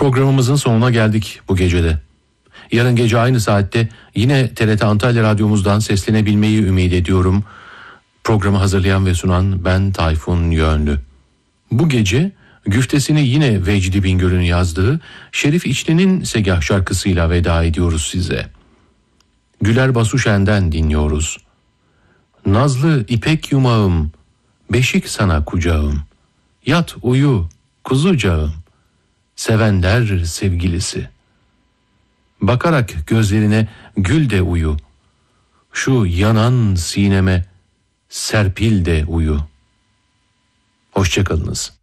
Programımızın sonuna geldik bu gecede. Yarın gece aynı saatte yine TRT Antalya Radyomuzdan seslenebilmeyi ümit ediyorum. Programı hazırlayan ve sunan ben Tayfun Yönlü. Bu gece güftesini yine Vecdi Bingöl'ün yazdığı Şerif İçli'nin Segah şarkısıyla veda ediyoruz size. Güler Basuşen'den dinliyoruz. Nazlı ipek yumağım, beşik sana kucağım. Yat uyu kuzucağım, sevenler sevgilisi. Bakarak gözlerine gül de uyu. Şu yanan sineme serpil de uyu. Hoşçakalınız.